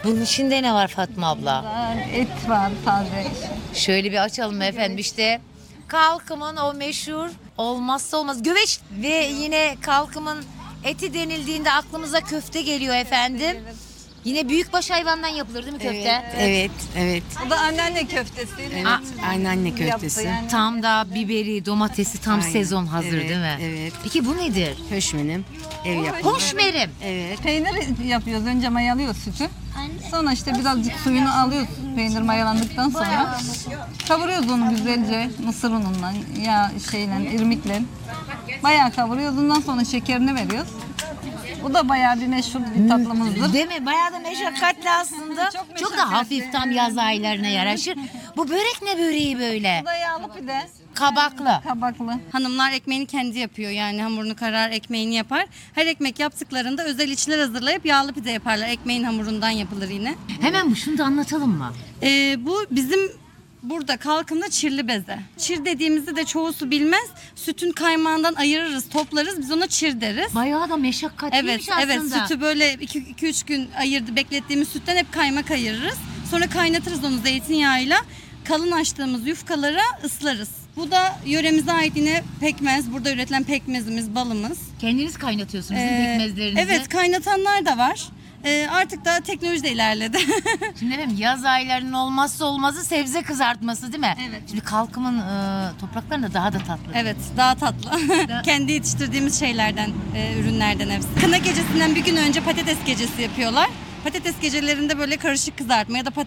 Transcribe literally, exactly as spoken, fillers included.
Bunun içinde ne var Fatma abla? Var, et var taze. Şöyle bir açalım efendim işte. Kalkımın o meşhur olmazsa olmaz göveç ve yine kalkımın eti denildiğinde aklımıza köfte geliyor efendim. Yine büyükbaş hayvandan yapılır değil mi köfte? Evet, evet. O da anneanne köftesi. Evet, anneanne köftesi. Yaptı yani. Tam da biberi, domatesi tam Aynen. sezon hazır Evet, değil mi? evet. Peki bu nedir? Höşmenim. Ev yapımı. Hoşmerim. Evet. Peynir yapıyoruz. Önce mayalıyoruz sütü. Sonra işte birazcık suyunu alıyoruz peynir mayalandıktan sonra. Kavuruyoruz onu güzelce mısır ununla, ya şeyle, irmikle. Bayağı kavuruyoruz. Ondan sonra şekerini veriyoruz. Bu da bayağı bir meşhur bir tatlımızdır. Değil mi? Bayağı da meşakkatli aslında. Çok Çok, da meşakkatli. hafif tam yaz aylarına yaraşır. Bu börek ne böreği böyle? Bu da yağlı pide, Kabaklı. kabaklı. Hanımlar ekmeğini kendi yapıyor, yani hamurunu karar, ekmeğini yapar. Her ekmek yaptıklarında özel içler hazırlayıp yağlı pide yaparlar. Ekmeğin hamurundan yapılır yine. Hemen bu şunu da anlatalım mı? Ee, bu bizim burada Kalkım'da çirli beze. Çir dediğimizde de çoğusu bilmez. Sütün kaymağından ayırırız, toplarız. Biz ona çir deriz. Bayağı da meşakkatliymiş Evet, evet. aslında. Sütü böyle iki üç gün ayırdı, beklettiğimiz sütten hep kaymak ayırırız. Sonra kaynatırız onu zeytinyağıyla. Kalın açtığımız yufkalara ıslarız. Bu da yöremize ait yine pekmez. Burada üretilen pekmezimiz, balımız. Kendiniz kaynatıyorsunuz değil mi Ee, pekmezlerinizi? Evet, kaynatanlar da var. Ee, artık da teknoloji de ilerledi. Şimdi efendim yaz aylarının olmazsa olmazı sebze kızartması değil mi? Evet. Şimdi kalkımın e, topraklarında daha da tatlı. Evet, daha tatlı. Kendi yetiştirdiğimiz şeylerden, e, ürünlerden hepsi. Kına gecesinden bir gün önce patates gecesi yapıyorlar. Patates gecelerinde böyle karışık kızartma ya da patates